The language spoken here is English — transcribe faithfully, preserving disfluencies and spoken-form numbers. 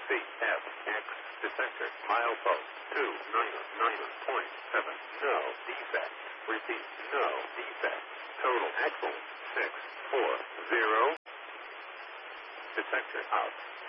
C F X detector milepost two nine nine point seven. No defect. Repeat, no defect. Total axle six four zero. Detector out.